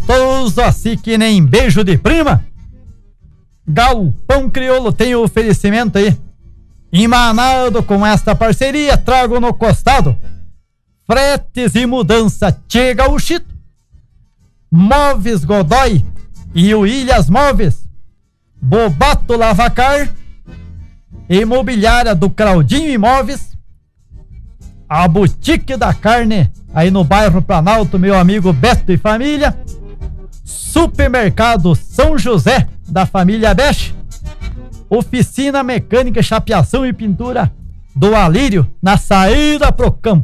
gostoso, assim que nem beijo de prima. Galpão Crioulo tem o oferecimento aí. Emanado com esta parceria, trago no costado fretes e mudança chega o Chito, Móveis Godoy e o Ilhas Móveis, Bobato Lavacar, Imobiliária do Claudinho Imóveis, a Boutique da Carne aí no bairro Planalto, meu amigo Beto e família, Supermercado São José da família Bech, Oficina Mecânica, Chapeação e Pintura do Alírio, na saída pro campo.